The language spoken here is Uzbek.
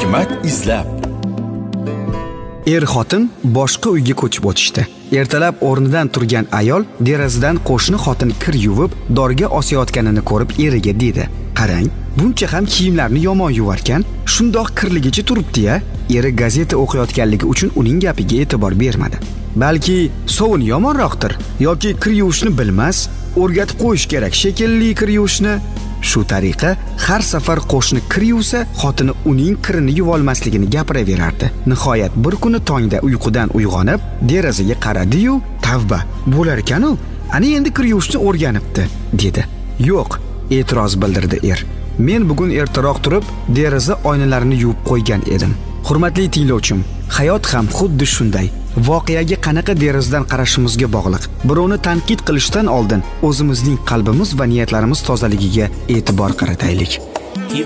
hikmat izlab. Er-xotin boshqa uyga ko'chib o'tishdi. Ertalab o'rnidan turgan ayol derazadan qo'shni xotin kir yuvib, dorga osayotganini ko'rib eriga dedi: "Qarang, buncha ham kiyimlarni yomon yuvarkan, shundoq kirligicha turibdi-ya." Eri gazeta o'qiyotganligi uchun uning gapiga e'tibor bermadi. Balki sovun yomonroqdir yoki kir yuvishni bilmas, o'rgatib qo'yish kerak shekilli kir yuvishni. Shu tariqa har safar qo'shni kir yuvsa, xotini uning kirini yuvolmasligini gapiraverardi. Nihoyat bir kuni tongda uyqudan uyg'onib, derazaga qaradi-yu, "Tavba, bo'lar ekan-u, ana endi kir yuvishni o'rganibdi", dedi. "Yo'q", e'tiroz bildirdi er. "Men bugun ertaroq turib, deraza oynalarini yuvib qo'ygan edim." Hurmatli tinglovchim, hayot ham xuddi shunday. Voqeaga qanaqa derazadan qarashimizga bog'liq. Birovni tanqid qilishdan oldin o'zimizning qalbimiz va niyatlarimiz tozaligiga e'tibor qarataylik.